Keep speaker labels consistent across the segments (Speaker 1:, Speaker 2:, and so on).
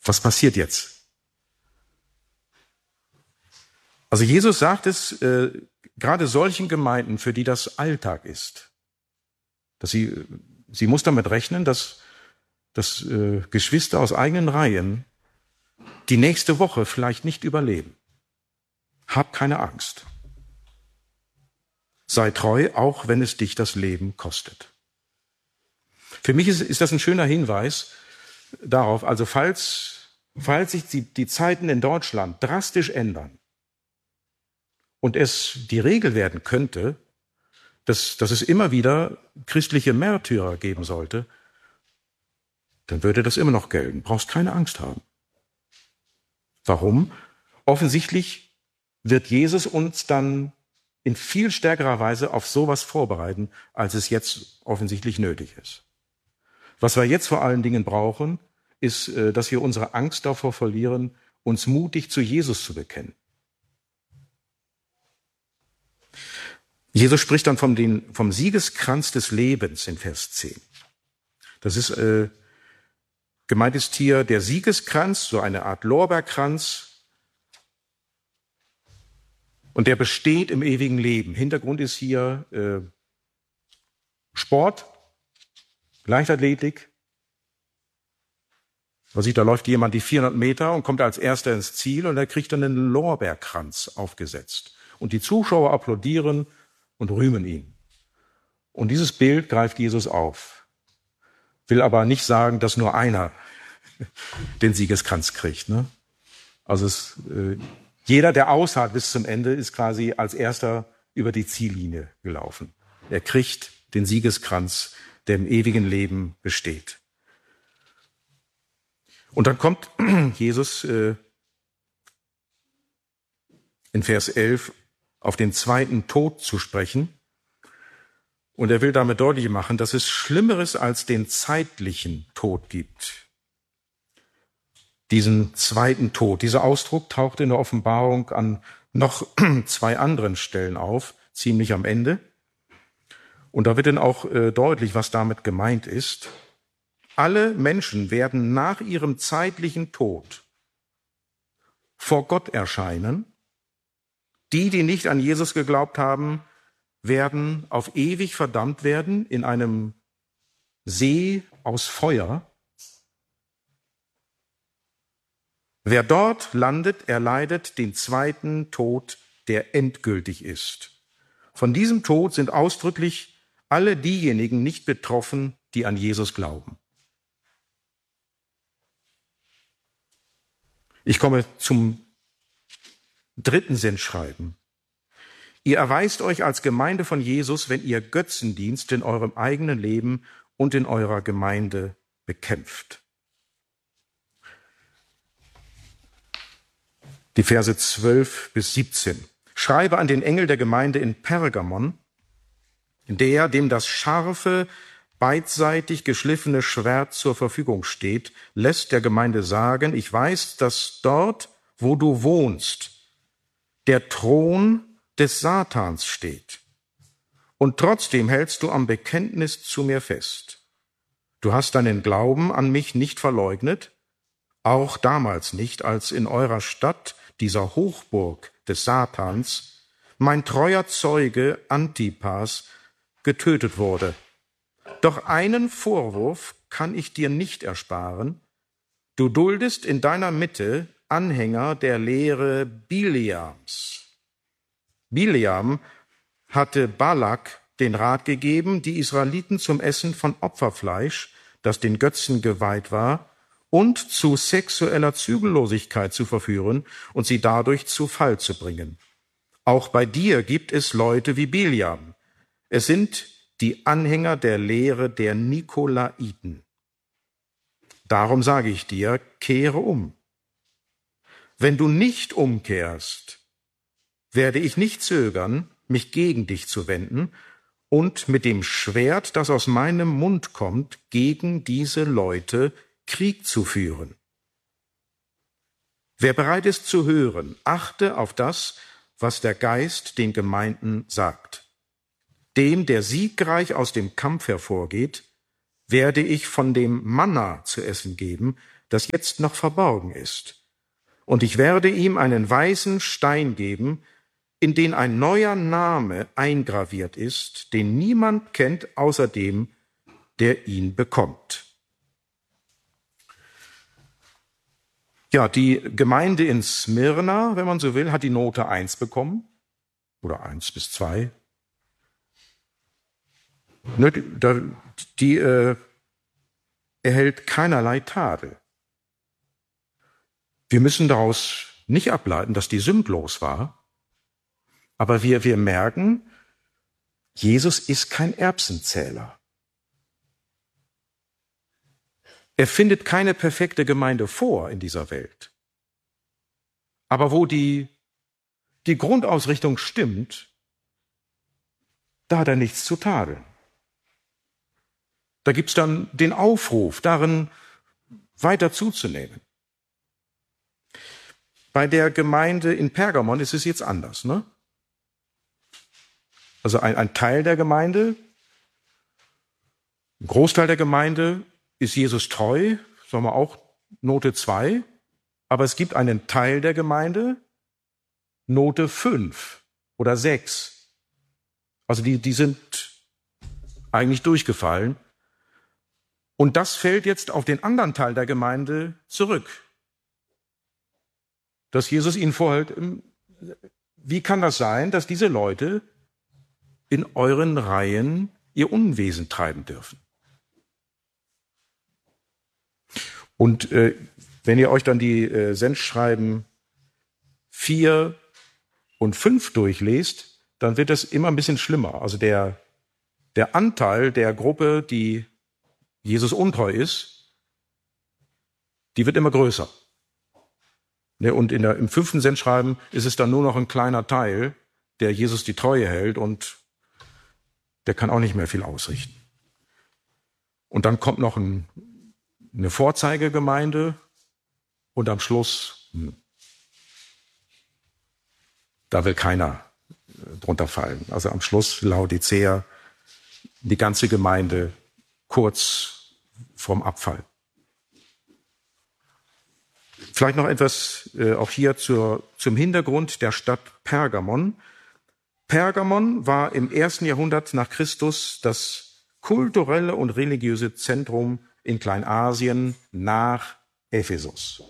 Speaker 1: Was passiert jetzt? Also Jesus sagt es gerade solchen Gemeinden, für die das Alltag ist, dass sie muss damit rechnen, dass Geschwister aus eigenen Reihen die nächste Woche vielleicht nicht überleben. Hab keine Angst. Sei treu, auch wenn es dich das Leben kostet. Für mich ist das ein schöner Hinweis darauf, also falls sich die Zeiten in Deutschland drastisch ändern und es die Regel werden könnte, dass es immer wieder christliche Märtyrer geben sollte, dann würde das immer noch gelten. Brauchst keine Angst haben. Warum? Offensichtlich wird Jesus uns dann in viel stärkerer Weise auf sowas vorbereiten, als es jetzt offensichtlich nötig ist. Was wir jetzt vor allen Dingen brauchen, ist, dass wir unsere Angst davor verlieren, uns mutig zu Jesus zu bekennen. Jesus spricht dann vom Siegeskranz des Lebens in Vers 10. Das ist, gemeint ist hier der Siegeskranz, so eine Art Lorbeerkranz. Und der besteht im ewigen Leben. Hintergrund ist hier Sport, Leichtathletik. Man sieht, da läuft jemand die 400 Meter und kommt als Erster ins Ziel und er kriegt dann einen Lorbeerkranz aufgesetzt. Und die Zuschauer applaudieren und rühmen ihn. Und dieses Bild greift Jesus auf. Will aber nicht sagen, dass nur einer den Siegeskranz kriegt. Ne? Also jeder, der ausharrt bis zum Ende, ist quasi als Erster über die Ziellinie gelaufen. Er kriegt den Siegeskranz, der im ewigen Leben besteht. Und dann kommt Jesus in Vers 11 auf den zweiten Tod zu sprechen. Und er will damit deutlich machen, dass es Schlimmeres als den zeitlichen Tod gibt. Diesen zweiten Tod. Dieser Ausdruck taucht in der Offenbarung an noch 2 anderen Stellen auf, ziemlich am Ende. Und da wird dann auch deutlich, was damit gemeint ist. Alle Menschen werden nach ihrem zeitlichen Tod vor Gott erscheinen. Die nicht an Jesus geglaubt haben, werden auf ewig verdammt werden in einem See aus Feuer. Wer dort landet, erleidet den zweiten Tod, der endgültig ist. Von diesem Tod sind ausdrücklich alle diejenigen nicht betroffen, die an Jesus glauben. Ich komme zum dritten Sendschreiben. Ihr erweist euch als Gemeinde von Jesus, wenn ihr Götzendienst in eurem eigenen Leben und in eurer Gemeinde bekämpft. Die Verse 12 bis 17. Schreibe an den Engel der Gemeinde in Pergamon, der, dem das scharfe, beidseitig geschliffene Schwert zur Verfügung steht, lässt der Gemeinde sagen, ich weiß, dass dort, wo du wohnst, der Thron des Satans steht. Und trotzdem hältst du am Bekenntnis zu mir fest. Du hast deinen Glauben an mich nicht verleugnet, auch damals nicht, als in eurer Stadt, dieser Hochburg des Satans, mein treuer Zeuge Antipas getötet wurde. Doch einen Vorwurf kann ich dir nicht ersparen. Du duldest in deiner Mitte Anhänger der Lehre Bileams. Bileam hatte Balak den Rat gegeben, die Israeliten zum Essen von Opferfleisch, das den Götzen geweiht war, und zu sexueller Zügellosigkeit zu verführen und sie dadurch zu Fall zu bringen. Auch bei dir gibt es Leute wie Bileam. Es sind die Anhänger der Lehre der Nikolaiten. Darum sage ich dir, kehre um. Wenn du nicht umkehrst, werde ich nicht zögern, mich gegen dich zu wenden und mit dem Schwert, das aus meinem Mund kommt, gegen diese Leute Krieg zu führen. Wer bereit ist zu hören, achte auf das, was der Geist den Gemeinden sagt. Dem, der siegreich aus dem Kampf hervorgeht, werde ich von dem Manna zu essen geben, das jetzt noch verborgen ist. Und ich werde ihm einen weißen Stein geben, in den ein neuer Name eingraviert ist, den niemand kennt außer dem, der ihn bekommt. Ja, die Gemeinde in Smyrna, wenn man so will, hat die Note 1 bekommen. Oder 1 bis 2. Die erhält keinerlei Tadel. Wir müssen daraus nicht ableiten, dass die sündlos war. Aber wir merken, Jesus ist kein Erbsenzähler. Er findet keine perfekte Gemeinde vor in dieser Welt. Aber wo die Grundausrichtung stimmt, da hat er nichts zu tadeln. Da gibt's dann den Aufruf, darin weiter zuzunehmen. Bei der Gemeinde in Pergamon ist es jetzt anders, ne? Also ein Teil der Gemeinde, ein Großteil der Gemeinde ist Jesus treu, sagen wir auch Note 2, aber es gibt einen Teil der Gemeinde, Note 5 oder 6. Also die sind eigentlich durchgefallen. Und das fällt jetzt auf den anderen Teil der Gemeinde zurück. Dass Jesus ihnen vorhält, wie kann das sein, dass diese Leute in euren Reihen ihr Unwesen treiben dürfen? Und wenn ihr euch dann die Sendschreiben 4 und 5 durchlest, dann wird das immer ein bisschen schlimmer. Also der Anteil der Gruppe, die Jesus untreu ist, die wird immer größer. Und im 5. Sendschreiben ist es dann nur noch ein kleiner Teil, der Jesus die Treue hält und der kann auch nicht mehr viel ausrichten. Und dann kommt noch eine Vorzeigegemeinde und am Schluss, da will keiner drunter fallen. Also am Schluss Laodicea, die ganze Gemeinde kurz vorm Abfall. Vielleicht noch etwas auch hier zum Hintergrund der Stadt Pergamon. Pergamon war im 1. Jahrhundert nach Christus das kulturelle und religiöse Zentrum in Kleinasien nach Ephesus.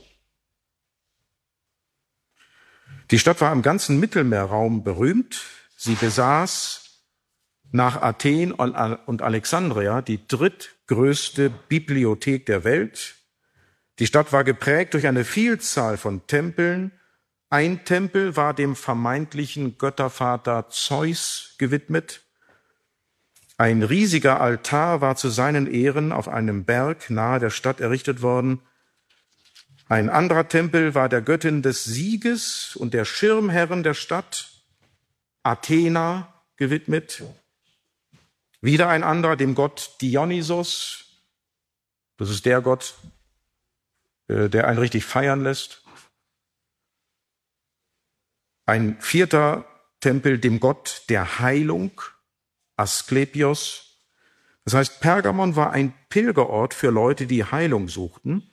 Speaker 1: Die Stadt war im ganzen Mittelmeerraum berühmt. Sie besaß nach Athen und Alexandria die drittgrößte Bibliothek der Welt. Die Stadt war geprägt durch eine Vielzahl von Tempeln. Ein Tempel war dem vermeintlichen Göttervater Zeus gewidmet. Ein riesiger Altar war zu seinen Ehren auf einem Berg nahe der Stadt errichtet worden. Ein anderer Tempel war der Göttin des Sieges und der Schirmherrin der Stadt, Athena, gewidmet. Wieder ein anderer dem Gott Dionysos. Das ist der Gott, der einen richtig feiern lässt. Ein vierter Tempel dem Gott der Heilung, Asklepios. Das heißt, Pergamon war ein Pilgerort für Leute, die Heilung suchten.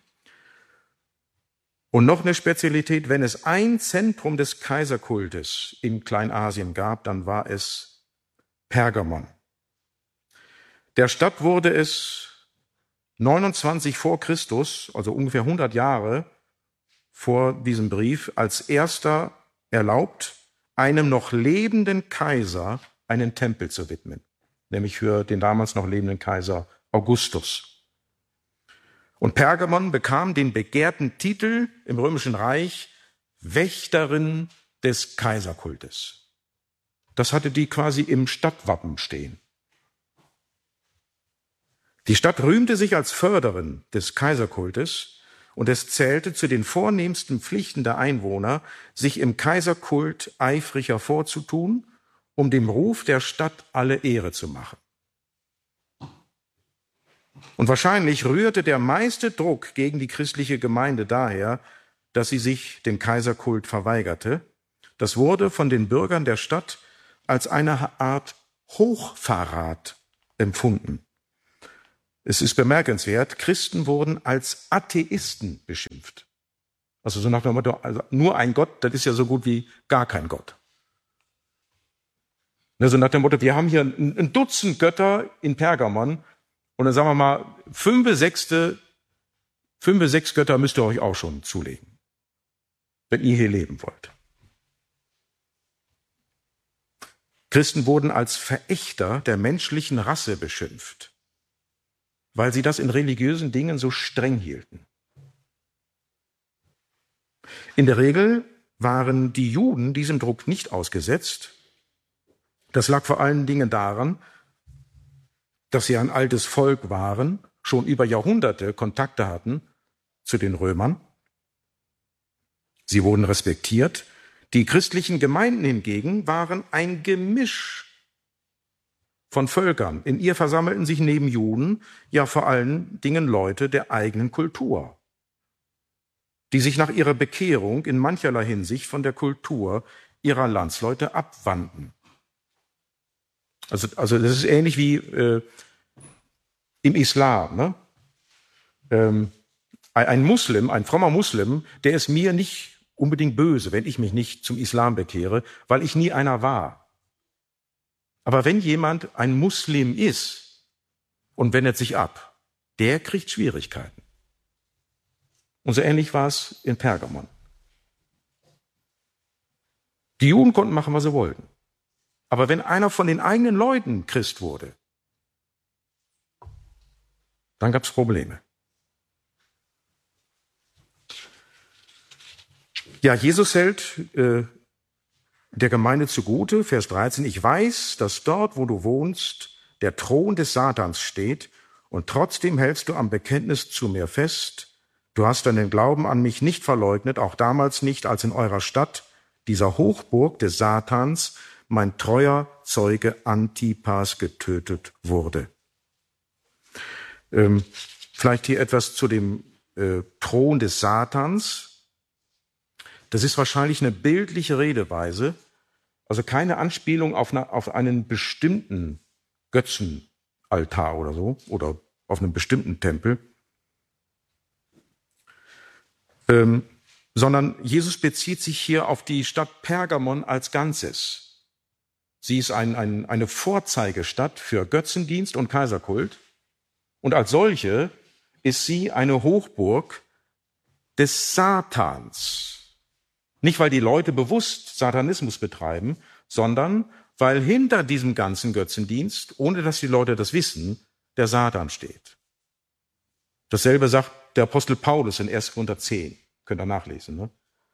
Speaker 1: Und noch eine Spezialität, wenn es ein Zentrum des Kaiserkultes in Kleinasien gab, dann war es Pergamon. Der Stadt wurde es 29 vor Christus, also ungefähr 100 Jahre vor diesem Brief, als erster erlaubt, einem noch lebenden Kaiser einen Tempel zu widmen, nämlich für den damals noch lebenden Kaiser Augustus. Und Pergamon bekam den begehrten Titel im Römischen Reich Wächterin des Kaiserkultes. Das hatte die quasi im Stadtwappen stehen. Die Stadt rühmte sich als Förderin des Kaiserkultes und es zählte zu den vornehmsten Pflichten der Einwohner, sich im Kaiserkult eifrig hervorzutun, um dem Ruf der Stadt alle Ehre zu machen. Und wahrscheinlich rührte der meiste Druck gegen die christliche Gemeinde daher, dass sie sich dem Kaiserkult verweigerte. Das wurde von den Bürgern der Stadt als eine Art Hochverrat empfunden. Es ist bemerkenswert, Christen wurden als Atheisten beschimpft. Also so nach dem Motto, also nur ein Gott, das ist ja so gut wie gar kein Gott. Also nach dem Motto, wir haben hier ein Dutzend Götter in Pergamon und dann sagen wir mal, 5 bis 6 Götter müsst ihr euch auch schon zulegen, wenn ihr hier leben wollt. Christen wurden als Verächter der menschlichen Rasse beschimpft, weil sie das in religiösen Dingen so streng hielten. In der Regel waren die Juden diesem Druck nicht ausgesetzt. Das lag vor allen Dingen daran, dass sie ein altes Volk waren, schon über Jahrhunderte Kontakte hatten zu den Römern. Sie wurden respektiert. Die christlichen Gemeinden hingegen waren ein Gemisch von Völkern. In ihr versammelten sich neben Juden ja vor allen Dingen Leute der eigenen Kultur, die sich nach ihrer Bekehrung in mancherlei Hinsicht von der Kultur ihrer Landsleute abwandten. Also das ist ähnlich wie im Islam. Ne? Ein Muslim, ein frommer Muslim, der ist mir nicht unbedingt böse, wenn ich mich nicht zum Islam bekehre, weil ich nie einer war. Aber wenn jemand ein Muslim ist und wendet sich ab, der kriegt Schwierigkeiten. Und so ähnlich war es in Pergamon. Die Juden konnten machen, was sie wollten. Aber wenn einer von den eigenen Leuten Christ wurde, dann gab es Probleme. Ja, Jesus hält der Gemeinde zugute, Vers 13, ich weiß, dass dort, wo du wohnst, der Thron des Satans steht und trotzdem hältst du am Bekenntnis zu mir fest. Du hast deinen Glauben an mich nicht verleugnet, auch damals nicht, als in eurer Stadt, dieser Hochburg des Satans, mein treuer Zeuge Antipas getötet wurde. Vielleicht hier etwas zu dem Thron des Satans. Das ist wahrscheinlich eine bildliche Redeweise, also keine Anspielung auf einen bestimmten Götzenaltar oder so, oder auf einen bestimmten Tempel, sondern Jesus bezieht sich hier auf die Stadt Pergamon als Ganzes. Sie ist eine Vorzeigestadt für Götzendienst und Kaiserkult und als solche ist sie eine Hochburg des Satans. Nicht, weil die Leute bewusst Satanismus betreiben, sondern weil hinter diesem ganzen Götzendienst, ohne dass die Leute das wissen, der Satan steht. Dasselbe sagt der Apostel Paulus in 1. Korinther 10. Könnt ihr nachlesen. Ne?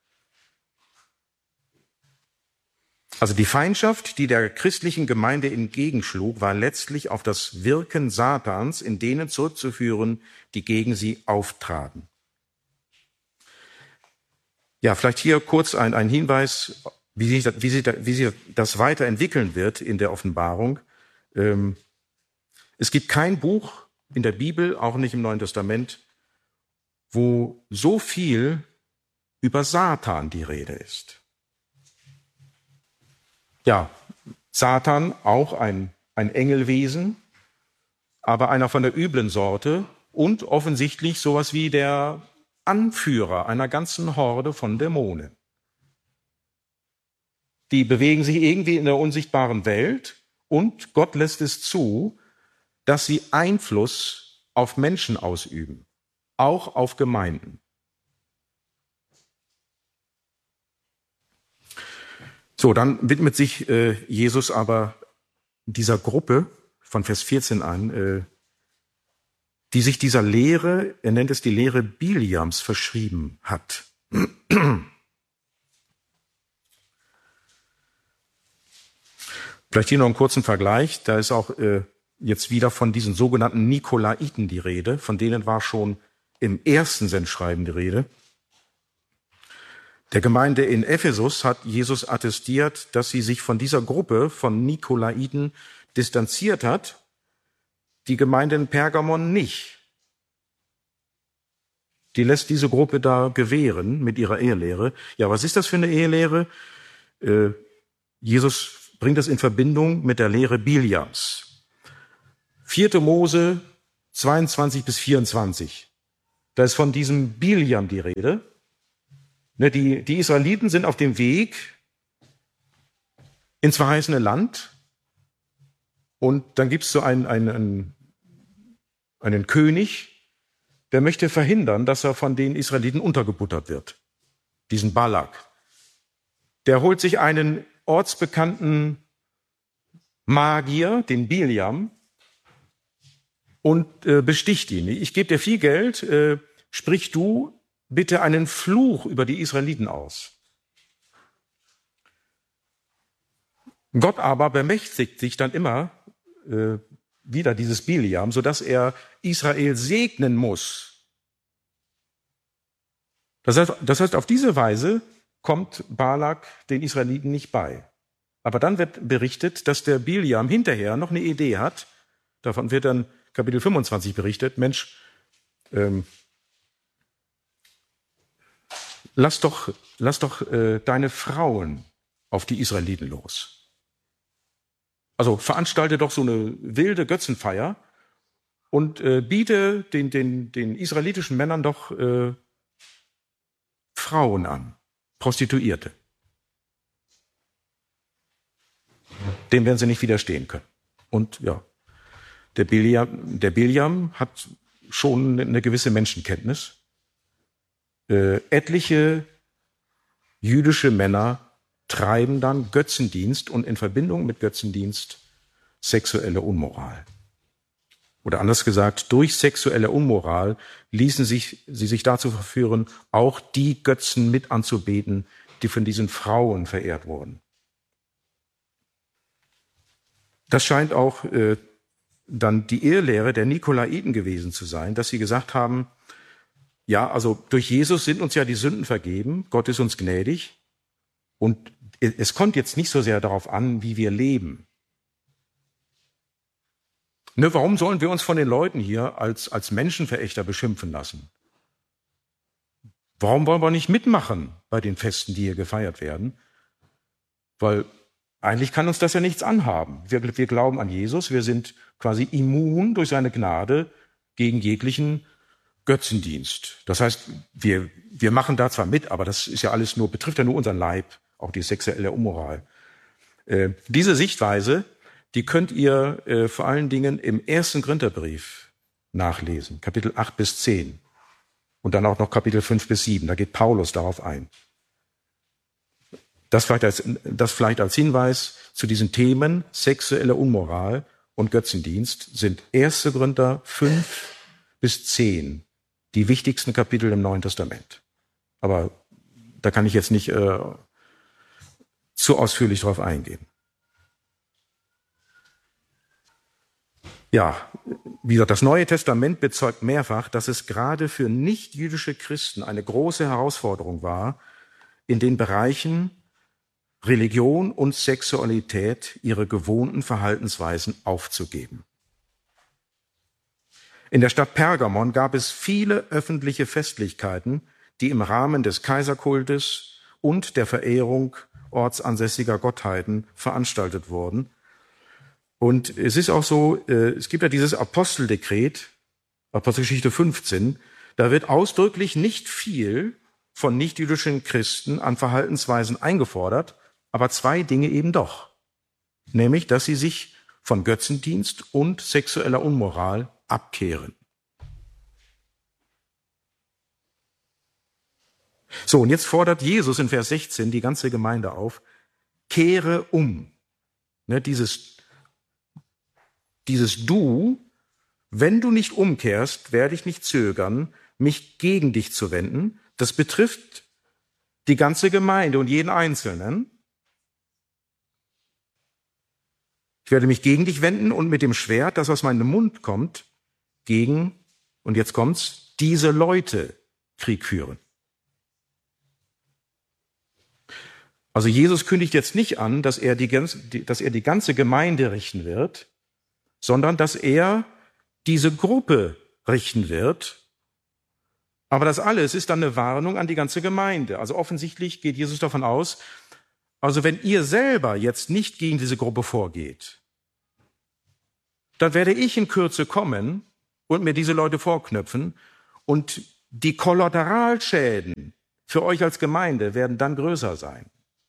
Speaker 1: Also die Feindschaft, die der christlichen Gemeinde entgegenschlug, war letztlich auf das Wirken Satans in denen zurückzuführen, die gegen sie auftraten. Ja, vielleicht hier kurz ein Hinweis, wie sich das weiterentwickeln wird in der Offenbarung. Es gibt kein Buch in der Bibel, auch nicht im Neuen Testament, wo so viel über Satan die Rede ist. Ja, Satan auch ein Engelwesen, aber einer von der üblen Sorte und offensichtlich sowas wie der Anführer einer ganzen Horde von Dämonen. Die bewegen sich irgendwie in der unsichtbaren Welt und Gott lässt es zu, dass sie Einfluss auf Menschen ausüben, auch auf Gemeinden. So, dann widmet sich Jesus aber dieser Gruppe von Vers 14 an, die sich dieser Lehre, er nennt es die Lehre Biliams, verschrieben hat. Vielleicht hier noch einen kurzen Vergleich. Da ist auch jetzt wieder von diesen sogenannten Nikolaiten die Rede. Von denen war schon im ersten Sendschreiben die Rede. Der Gemeinde in Ephesus hat Jesus attestiert, dass sie sich von dieser Gruppe von Nikolaiten distanziert hat. Die Gemeinde in Pergamon nicht. Die lässt diese Gruppe da gewähren mit ihrer Ehelehre. Ja, was ist das für eine Ehelehre? Jesus bringt das in Verbindung mit der Lehre Biliams. 4. Mose 22 bis 24. Da ist von diesem Biljam die Rede. Die Israeliten sind auf dem Weg ins verheißene Land. Und dann gibt es so einen König, der möchte verhindern, dass er von den Israeliten untergebuttert wird. Diesen Balak. Der holt sich einen ortsbekannten Magier, den Biljam, und besticht ihn. Ich gebe dir viel Geld, sprich du bitte einen Fluch über die Israeliten aus. Gott aber bemächtigt sich dann immer wieder dieses Biljam, sodass er Israel segnen muss. Das heißt, auf diese Weise kommt Balak den Israeliten nicht bei. Aber dann wird berichtet, dass der Biljam hinterher noch eine Idee hat. Davon wird dann Kapitel 25 berichtet. Mensch, lass doch deine Frauen auf die Israeliten los. Also veranstalte doch so eine wilde Götzenfeier und biete den israelitischen Männern doch Frauen an, Prostituierte. Dem werden sie nicht widerstehen können. Und ja, der Biljam hat schon eine gewisse Menschenkenntnis. Etliche jüdische Männer treiben dann Götzendienst und in Verbindung mit Götzendienst sexuelle Unmoral. Oder anders gesagt, durch sexuelle Unmoral ließen sie sich dazu verführen, auch die Götzen mit anzubeten, die von diesen Frauen verehrt wurden. Das scheint auch dann die Irrlehre der Nikolaiten gewesen zu sein, dass sie gesagt haben, ja, also durch Jesus sind uns ja die Sünden vergeben, Gott ist uns gnädig und es kommt jetzt nicht so sehr darauf an, wie wir leben. Warum sollen wir uns von den Leuten hier als Menschenverächter beschimpfen lassen? Warum wollen wir nicht mitmachen bei den Festen, die hier gefeiert werden? Weil eigentlich kann uns das ja nichts anhaben. Wir glauben an Jesus, wir sind quasi immun durch seine Gnade gegen jeglichen Götzendienst. Das heißt, wir machen da zwar mit, aber das ist ja alles betrifft ja nur unseren Leib, auch die sexuelle Unmoral. Diese Sichtweise, die könnt ihr vor allen Dingen im 1. Korintherbrief nachlesen, Kapitel 8 bis 10 und dann auch noch Kapitel 5 bis 7. Da geht Paulus darauf ein. Das vielleicht als Hinweis zu diesen Themen sexuelle Unmoral und Götzendienst sind 1. Korinther 5 bis 10 die wichtigsten Kapitel im Neuen Testament. Aber da kann ich jetzt nicht zu ausführlich drauf eingehen. Ja, wie gesagt, das Neue Testament bezeugt mehrfach, dass es gerade für nichtjüdische Christen eine große Herausforderung war, in den Bereichen Religion und Sexualität ihre gewohnten Verhaltensweisen aufzugeben. In der Stadt Pergamon gab es viele öffentliche Festlichkeiten, die im Rahmen des Kaiserkultes und der Verehrung ortsansässiger Gottheiten veranstaltet wurden. Und es ist auch so, es gibt ja dieses Aposteldekret, Apostelgeschichte 15, da wird ausdrücklich nicht viel von nichtjüdischen Christen an Verhaltensweisen eingefordert, aber zwei Dinge eben doch. Nämlich, dass sie sich von Götzendienst und sexueller Unmoral abkehren. So, und jetzt fordert Jesus in Vers 16 die ganze Gemeinde auf, kehre um. Dieses Du, wenn du nicht umkehrst, werde ich nicht zögern, mich gegen dich zu wenden. Das betrifft die ganze Gemeinde und jeden Einzelnen. Ich werde mich gegen dich wenden und mit dem Schwert, das aus meinem Mund kommt, gegen, und jetzt kommt's, diese Leute Krieg führen. Also Jesus kündigt jetzt nicht an, dass er die ganze Gemeinde richten wird, sondern dass er diese Gruppe richten wird. Aber das alles ist dann eine Warnung an die ganze Gemeinde. Also offensichtlich geht Jesus davon aus, also wenn ihr selber jetzt nicht gegen diese Gruppe vorgeht, dann werde ich in Kürze kommen und mir diese Leute vorknöpfen. Und die Kollateralschäden für euch als Gemeinde werden dann größer sein.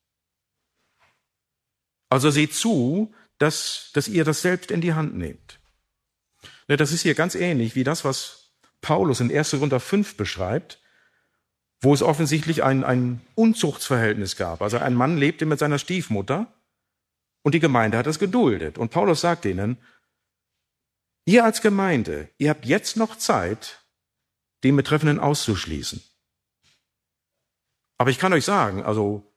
Speaker 1: Also seht zu, dass ihr das selbst in die Hand nehmt. Das ist hier ganz ähnlich wie das, was Paulus in 1. Korinther 5 beschreibt, wo es offensichtlich ein Unzuchtsverhältnis gab. Also ein Mann lebte mit seiner Stiefmutter und die Gemeinde hat das geduldet. Und Paulus sagt ihnen, ihr als Gemeinde, ihr habt jetzt noch Zeit, den Betreffenden auszuschließen. Aber ich kann euch sagen, also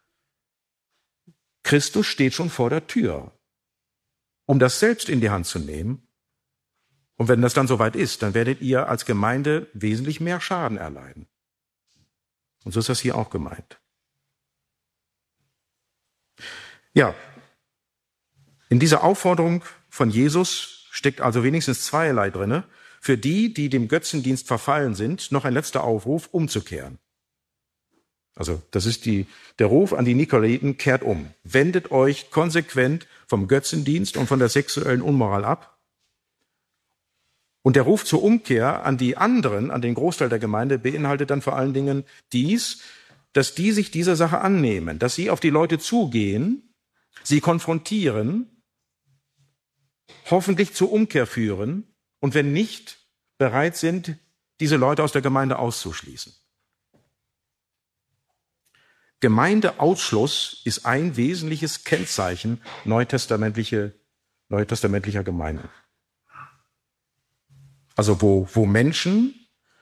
Speaker 1: Christus steht schon vor der Tür, um das selbst in die Hand zu nehmen. Und wenn das dann soweit ist, dann werdet ihr als Gemeinde wesentlich mehr Schaden erleiden. Und so ist das hier auch gemeint. Ja, in dieser Aufforderung von Jesus steckt also wenigstens zweierlei drinne. Für die, die dem Götzendienst verfallen sind, noch ein letzter Aufruf, umzukehren. Also das ist der Ruf an die Nikolaiten, kehrt um. Wendet euch konsequent vom Götzendienst und von der sexuellen Unmoral ab. Und der Ruf zur Umkehr an die anderen, an den Großteil der Gemeinde, beinhaltet dann vor allen Dingen dies, dass die sich dieser Sache annehmen, dass sie auf die Leute zugehen, sie konfrontieren, hoffentlich zur Umkehr führen und wenn nicht, bereit sind, diese Leute aus der Gemeinde auszuschließen. Gemeindeausschluss ist ein wesentliches Kennzeichen neutestamentlicher Gemeinden. Also wo Menschen,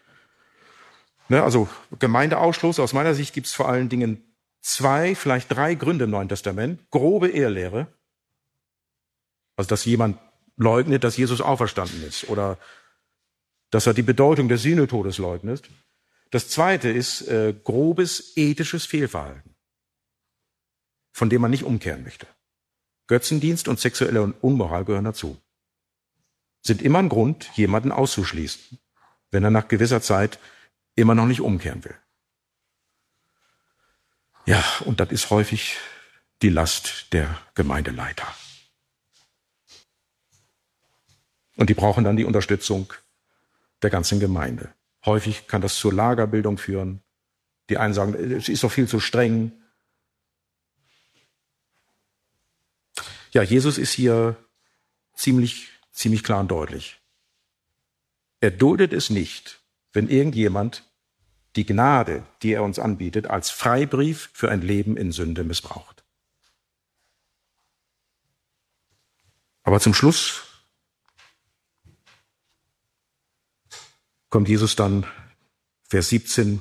Speaker 1: also Gemeindeausschluss, aus meiner Sicht gibt es vor allen Dingen 2, vielleicht 3 Gründe im Neuen Testament. Grobe Irrlehre, also dass jemand leugnet, dass Jesus auferstanden ist oder dass er die Bedeutung des Sühnetodes leugnet. Das zweite ist grobes ethisches Fehlverhalten, von dem man nicht umkehren möchte. Götzendienst und sexuelle Unmoral gehören dazu. Sind immer ein Grund, jemanden auszuschließen, wenn er nach gewisser Zeit immer noch nicht umkehren will. Ja, und das ist häufig die Last der Gemeindeleiter. Und die brauchen dann die Unterstützung der ganzen Gemeinde. Häufig kann das zur Lagerbildung führen. Die einen sagen, es ist doch viel zu streng. Ja, Jesus ist hier ziemlich klar und deutlich. Er duldet es nicht, wenn irgendjemand die Gnade, die er uns anbietet, als Freibrief für ein Leben in Sünde missbraucht. Aber zum Schluss kommt Jesus dann, Vers 17,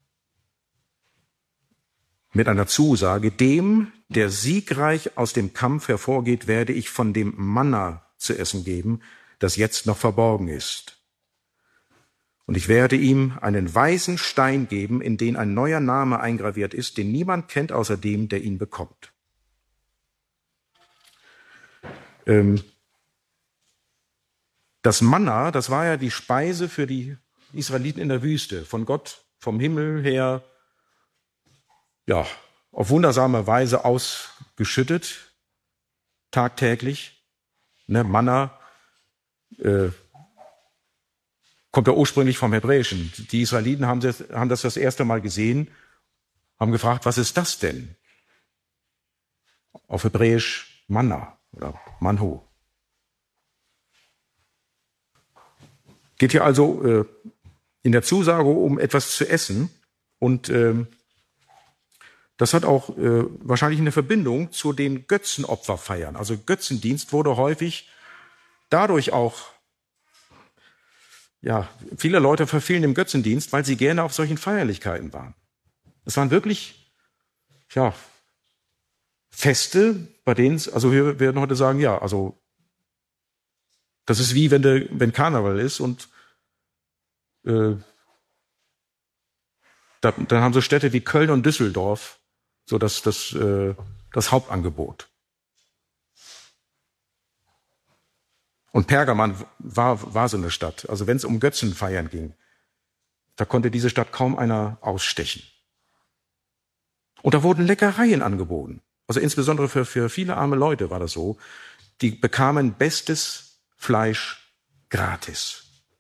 Speaker 1: mit einer Zusage, dem, der siegreich aus dem Kampf hervorgeht, werde ich von dem Manna zu essen geben, das jetzt noch verborgen ist. Und ich werde ihm einen weißen Stein geben, in den ein neuer Name eingraviert ist, den niemand kennt außer dem, der ihn bekommt. Das Manna, das war ja die Speise für die Israeliten in der Wüste, von Gott vom Himmel her, ja, auf wundersame Weise ausgeschüttet, tagtäglich. Manna kommt ja ursprünglich vom Hebräischen. Die Israeliten haben das erste Mal gesehen, haben gefragt, was ist das denn? Auf Hebräisch Manna oder Manhu. Geht hier also in der Zusage um etwas zu essen und das hat auch wahrscheinlich eine Verbindung zu den Götzenopferfeiern. Also Götzendienst wurde häufig dadurch auch, ja, viele Leute verfielen dem Götzendienst, weil sie gerne auf solchen Feierlichkeiten waren. Es waren wirklich, ja, Feste, bei denen es, also wir werden heute sagen, ja, also das ist wie wenn Karneval ist und dann haben so Städte wie Köln und Düsseldorf so das Hauptangebot. Und Pergamon war so eine Stadt. Also wenn es um Götzenfeiern ging, da konnte diese Stadt kaum einer ausstechen. Und da wurden Leckereien angeboten. Also insbesondere für viele arme Leute war das so. Die bekamen bestes Fleisch gratis.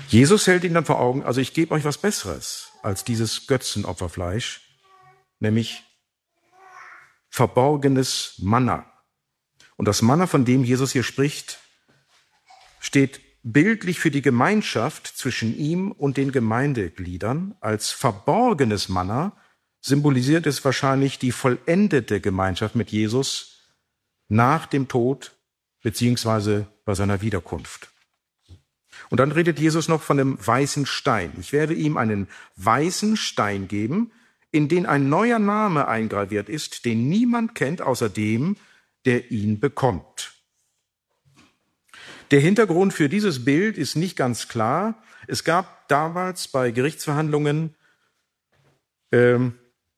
Speaker 1: Jesus hält ihnen dann vor Augen, also ich gebe euch was Besseres als dieses Götzenopferfleisch, nämlich verborgenes Manna. Und das Manna, von dem Jesus hier spricht, steht bildlich für die Gemeinschaft zwischen ihm und den Gemeindegliedern. Als verborgenes Manna symbolisiert es wahrscheinlich die vollendete Gemeinschaft mit Jesus nach dem Tod beziehungsweise bei seiner Wiederkunft. Und dann redet Jesus noch von dem weißen Stein. Ich werde ihm einen weißen Stein geben, in den ein neuer Name eingraviert ist, den niemand kennt außer dem, der ihn bekommt. Der Hintergrund für dieses Bild ist nicht ganz klar. Es gab damals bei Gerichtsverhandlungen bei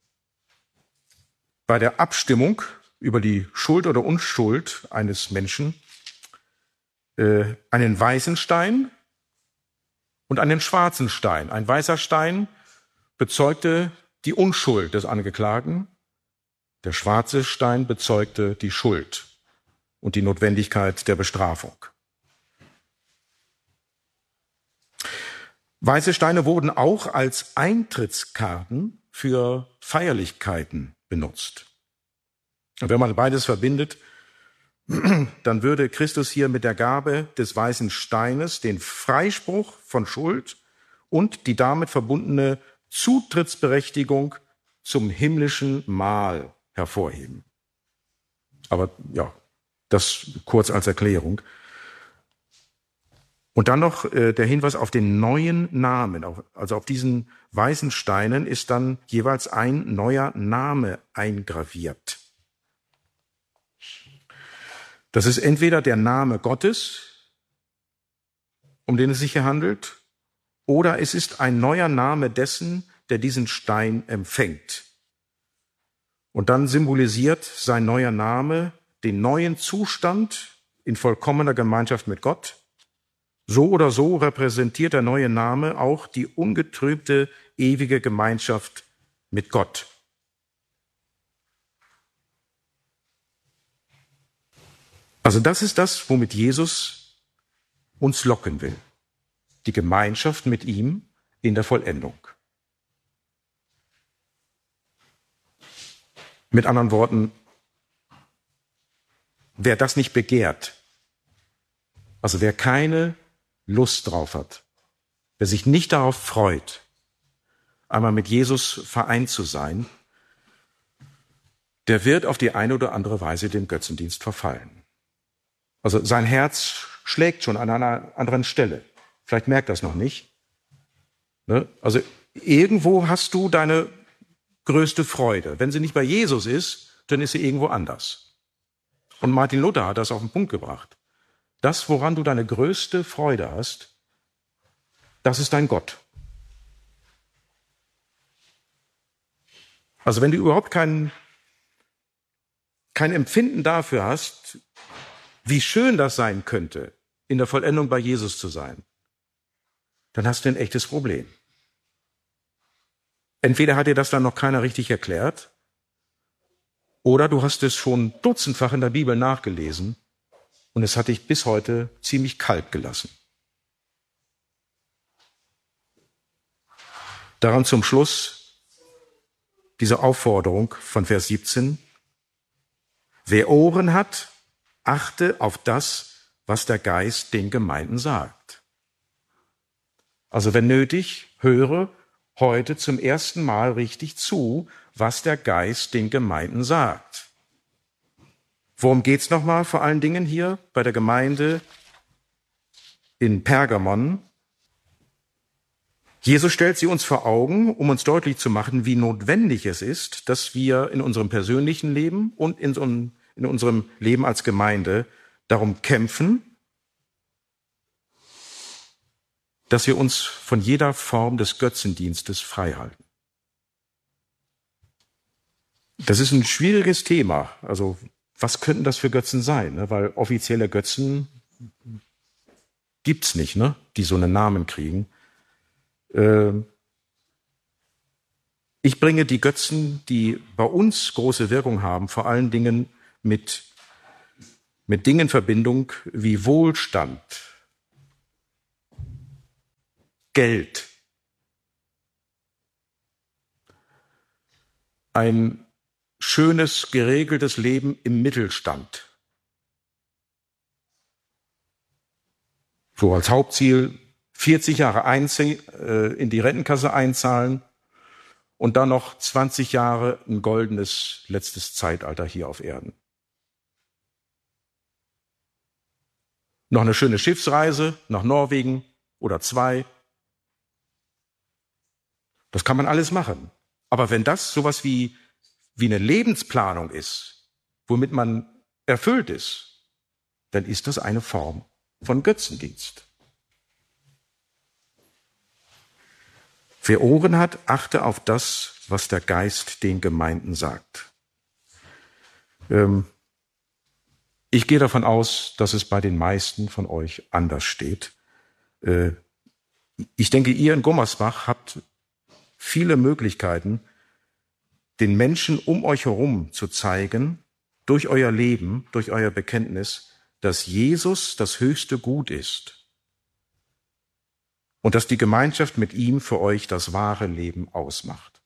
Speaker 1: der Abstimmung über die Schuld oder Unschuld eines Menschen einen weißen Stein und einen schwarzen Stein. Ein weißer Stein bezeugte die Unschuld des Angeklagten. Der schwarze Stein bezeugte die Schuld und die Notwendigkeit der Bestrafung. Weiße Steine wurden auch als Eintrittskarten für Feierlichkeiten benutzt. Und wenn man beides verbindet, dann würde Christus hier mit der Gabe des weißen Steines den Freispruch von Schuld und die damit verbundene Zutrittsberechtigung zum himmlischen Mahl hervorheben. Aber ja, das kurz als Erklärung. Und dann noch der Hinweis auf den neuen Namen. Also auf diesen weißen Steinen ist dann jeweils ein neuer Name eingraviert. Das ist entweder der Name Gottes, um den es sich hier handelt, oder es ist ein neuer Name dessen, der diesen Stein empfängt. Und dann symbolisiert sein neuer Name den neuen Zustand in vollkommener Gemeinschaft mit Gott. So oder so repräsentiert der neue Name auch die ungetrübte, ewige Gemeinschaft mit Gott. Also das ist das, womit Jesus uns locken will. Die Gemeinschaft mit ihm in der Vollendung. Mit anderen Worten, wer das nicht begehrt, also wer keine Lust drauf hat, wer sich nicht darauf freut, einmal mit Jesus vereint zu sein, der wird auf die eine oder andere Weise dem Götzendienst verfallen. Also sein Herz schlägt schon an einer anderen Stelle. Vielleicht merkt das noch nicht. Also irgendwo hast du deine größte Freude. Wenn sie nicht bei Jesus ist, dann ist sie irgendwo anders. Und Martin Luther hat das auf den Punkt gebracht. Das, woran du deine größte Freude hast, das ist dein Gott. Also wenn du überhaupt kein Empfinden dafür hast, wie schön das sein könnte, in der Vollendung bei Jesus zu sein, dann hast du ein echtes Problem. Entweder hat dir das dann noch keiner richtig erklärt, oder du hast es schon dutzendfach in der Bibel nachgelesen und es hat dich bis heute ziemlich kalt gelassen. Daran zum Schluss diese Aufforderung von Vers 17. Wer Ohren hat, achte auf das, was der Geist den Gemeinden sagt. Also wenn nötig, höre heute zum ersten Mal richtig zu, was der Geist den Gemeinden sagt. Worum geht's nochmal vor allen Dingen hier bei der Gemeinde in Pergamon? Jesus stellt sie uns vor Augen, um uns deutlich zu machen, wie notwendig es ist, dass wir in unserem persönlichen Leben und in unserem Leben als Gemeinde darum kämpfen, dass wir uns von jeder Form des Götzendienstes freihalten. Das ist ein schwieriges Thema. Also was könnten das für Götzen sein? Ne? Weil offizielle Götzen gibt's nicht, ne? Die so einen Namen kriegen. Ich bringe die Götzen, die bei uns große Wirkung haben, vor allen Dingen mit Dingen in Verbindung wie Wohlstand, Geld. Ein schönes, geregeltes Leben im Mittelstand. So als Hauptziel 40 Jahre in die Rentenkasse einzahlen und dann noch 20 Jahre ein goldenes letztes Zeitalter hier auf Erden. Noch eine schöne Schiffsreise nach Norwegen oder 2. Das kann man alles machen. Aber wenn das sowas wie eine Lebensplanung ist, womit man erfüllt ist, dann ist das eine Form von Götzendienst. Wer Ohren hat, achte auf das, was der Geist den Gemeinden sagt. Ich gehe davon aus, dass es bei den meisten von euch anders steht. Ich denke, ihr in Gummersbach habt viele Möglichkeiten, den Menschen um euch herum zu zeigen, durch euer Leben, durch euer Bekenntnis, dass Jesus das höchste Gut ist und dass die Gemeinschaft mit ihm für euch das wahre Leben ausmacht.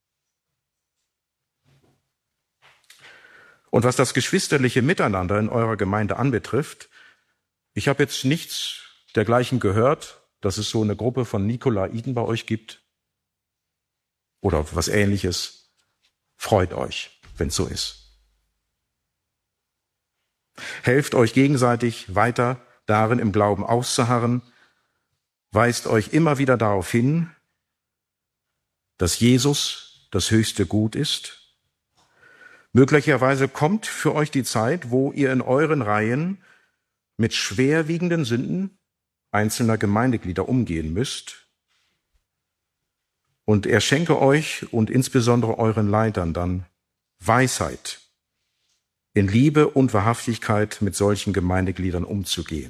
Speaker 1: Und was das geschwisterliche Miteinander in eurer Gemeinde anbetrifft, ich habe jetzt nichts dergleichen gehört, dass es so eine Gruppe von Nikolaiten bei euch gibt oder was Ähnliches. Freut euch, wenn es so ist. Helft euch gegenseitig weiter darin, im Glauben auszuharren. Weist euch immer wieder darauf hin, dass Jesus das höchste Gut ist. Möglicherweise kommt für euch die Zeit, wo ihr in euren Reihen mit schwerwiegenden Sünden einzelner Gemeindeglieder umgehen müsst. Und er schenke euch und insbesondere euren Leitern dann Weisheit, in Liebe und Wahrhaftigkeit mit solchen Gemeindegliedern umzugehen.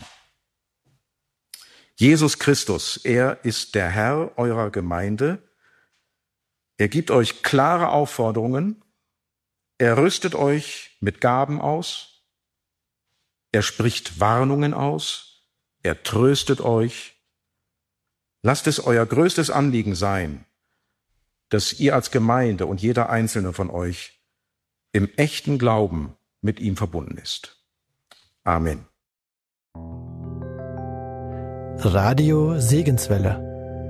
Speaker 1: Jesus Christus, er ist der Herr eurer Gemeinde. Er gibt euch klare Aufforderungen. Er rüstet euch mit Gaben aus. Er spricht Warnungen aus. Er tröstet euch. Lasst es euer größtes Anliegen sein, dass ihr als Gemeinde und jeder einzelne von euch im echten Glauben mit ihm verbunden ist. Amen.
Speaker 2: Radio Segenswelle.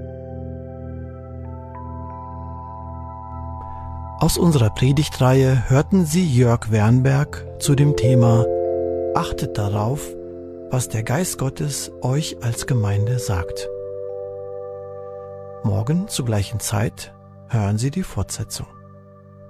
Speaker 2: Aus unserer Predigtreihe hörten Sie Jörg Wernberg zu dem Thema Achtet darauf, was der Geist Gottes euch als Gemeinde sagt. Morgen zur gleichen Zeit hören Sie die Fortsetzung.